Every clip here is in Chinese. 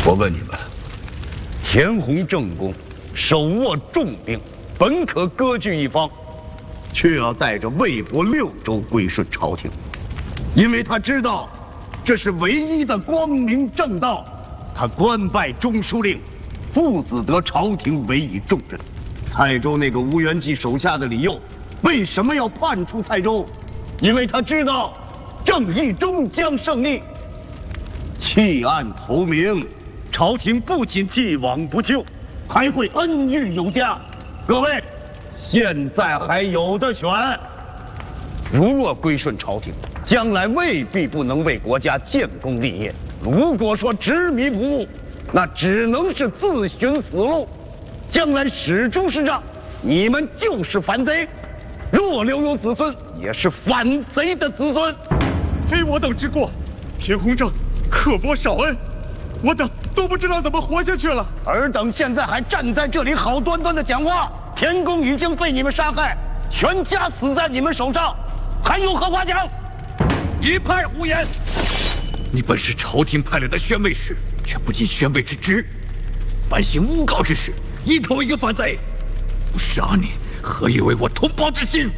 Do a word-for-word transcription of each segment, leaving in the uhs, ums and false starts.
我问你们，田弘正公手握重兵，本可割据一方，却要带着魏国六州归顺朝廷，因为他知道这是唯一的光明正道。他官拜中书令，父子得朝廷委以重任。蔡州那个吴元济手下的李佑，为什么要叛出蔡州？因为他知道正义终将胜利。弃暗投明，朝廷不仅既往不咎，还会恩遇有加。各位，现在还有的选。如若归顺朝廷，将来未必不能为国家建功立业；如果说执迷不悟，那只能是自寻死路。将来史诸事上，你们就是反贼；若留有子孙，也是反贼的子孙。 非我等之过，田弘正刻薄少恩，我等都不知道怎么活下去了。 尔等现在还站在这里好端端的讲话，田公已经被你们杀害，全家死在你们手上，还有何话讲？ 一派胡言！你本是朝廷派来的宣慰使，却不尽宣慰之职，反行诬告之事，一口一个反贼。不杀你，何以为我同胞之心？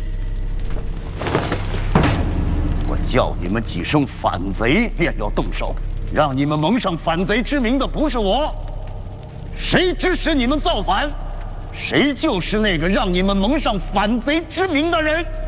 我叫你们几声反贼，便要动手，让你们蒙上反贼之名的不是我。谁指使你们造反，谁就是那个让你们蒙上反贼之名的人。